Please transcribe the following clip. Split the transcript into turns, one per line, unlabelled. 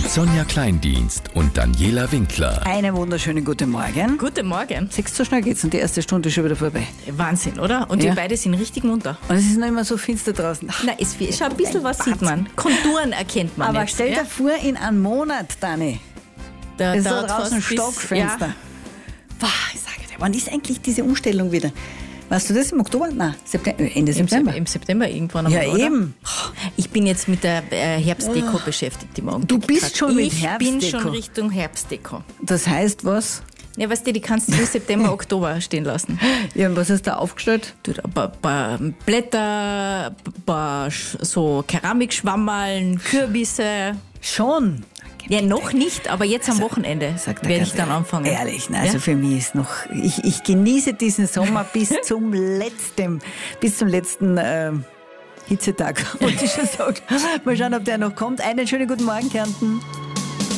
Mit Sonja Kleindienst und Daniela Winkler.
Einen wunderschönen guten Morgen.
Guten Morgen.
Siehst du, so schnell geht's und die erste Stunde ist schon wieder vorbei.
Wahnsinn, oder? Und
Ja.
wir beide sind richtig munter.
Und es ist noch immer so finster draußen.
Na, schau, ein bisschen was sieht man. Konturen erkennt man
Aber
jetzt.
stell dir vor, in einem Monat, Dani,
Da
es ist da
dauert
draußen ein
fast bis-
Stockfenster.
Ja.
Boah, ich sage dir, wann ist eigentlich diese Umstellung wieder? Weißt du das im Oktober? Nein, Ende September.
Im September irgendwann
Ja,
einmal, oder?
eben.
Ich bin jetzt mit der Herbstdeko beschäftigt im Augenblick.
Du bist schon mit
Ich bin
Herbstdeko.
schon Richtung Herbstdeko.
Das heißt was?
Ja, weißt du, die kannst du bis September, Oktober stehen lassen.
Ja, und was hast du da aufgestellt?
Du, ein paar Blätter, ein paar so Keramikschwammerln, Kürbisse.
Schon.
Ja, noch nicht, aber jetzt am Wochenende
Sagt er
werde
ganz
ich dann anfangen.
Ehrlich, ne? Also
Ja?
für mich ist noch, ich genieße diesen Sommer bis zum letzten Hitzetag, wollte ich schon sagen. Mal schauen, ob der noch kommt. Einen schönen guten Morgen, Kärnten.